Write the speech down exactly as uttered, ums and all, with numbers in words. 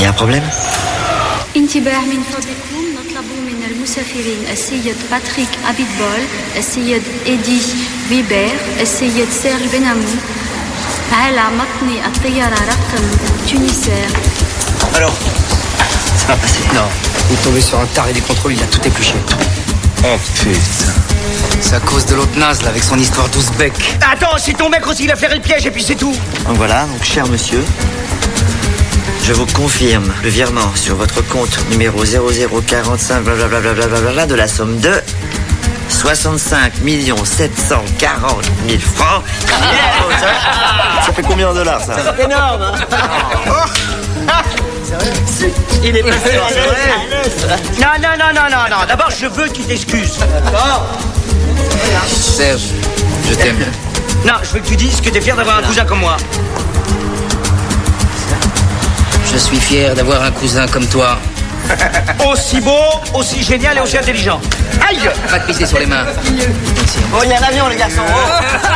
y a un problème? انتباه من فضلكم نطلب من المسافرين السيد باتريك أبيتبول السيد إيدي بيبير السيد سيرج بنامو على متن الطيارة رقم تونسير. Alors, c'est pas passé. Non, il est tombé sur un taré du contrôle, il a tout épluché. Oh putain. C'est à cause de l'autre naze là avec son histoire d'ouzbek. Attends, c'est ton mec aussi, il a flairé le piège et puis c'est tout. Donc voilà, donc cher monsieur, je vous confirme le virement sur votre compte numéro zéro zéro quarante-cinq blablabla de la somme de soixante-cinq millions sept cent quarante mille francs. Ça fait combien en dollars ça? C'est énorme, hein. Il est passé en Non, non, non, non, non, non. D'abord, je veux que tu t'excuses. Serge, je t'aime. Non, je veux que tu dises que t'es fier d'avoir un cousin comme moi. Je suis fier d'avoir un cousin comme toi. Aussi beau, aussi génial et aussi intelligent. Aïe! Pas de pisser sur les mains. Oh, il y a un avion, les garçons. Oh.